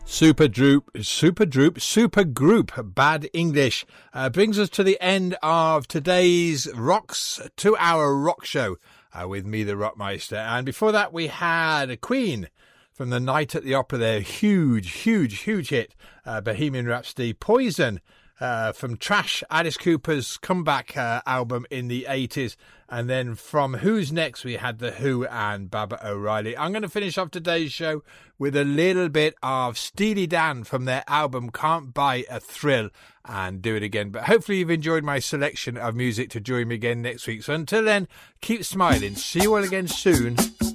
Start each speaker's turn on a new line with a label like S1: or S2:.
S1: Super group, Bad English, brings us to the end of today's Rocks 2-hour rock show with me, the Rockmeister. And before that, we had Queen from the Night at the Opera, their huge hit, Bohemian Rhapsody. Poison from Trash, Alice Cooper's comeback album in the 80s. And then from Who's Next, we had The Who and Baba O'Reilly. I'm going to finish off today's show with a little bit of Steely Dan from their album Can't Buy a Thrill, and do it again. But hopefully you've enjoyed my selection of music to join me again next week. So until then, keep smiling. See you all again soon.